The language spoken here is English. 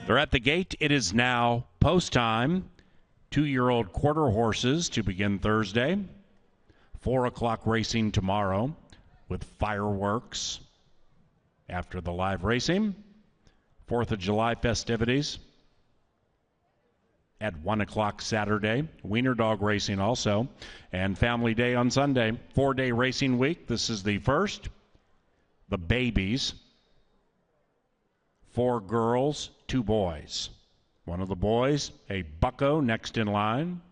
They're at the gate. It is now post time. 2-year-old quarter horses to begin Thursday. 4 o'clock racing tomorrow with fireworks after the live racing. 4th of July festivities at 1 o'clock Saturday. Wiener dog racing also. And Family Day on Sunday. 4-day racing week. This is the first. The babies. 4 girls, 2 boys. One of the boys, a bucko next in line.